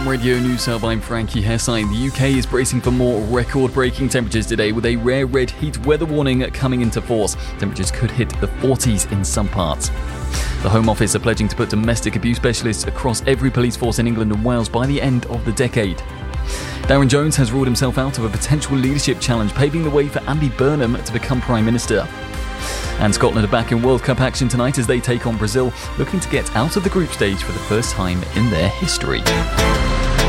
From Radio News Hub, I'm Frankie Hessine. The UK is bracing for more record-breaking temperatures today, with a rare red heat weather warning coming into force. Temperatures could hit the 40s in some parts. The Home Office are pledging to put domestic abuse specialists across every police force in England and Wales by the end of the decade. Darren Jones has ruled himself out of a potential leadership challenge, paving the way for Andy Burnham to become Prime Minister. And Scotland are back in World Cup action tonight as they take on Brazil, looking to get out of the group stage for the first time in their history.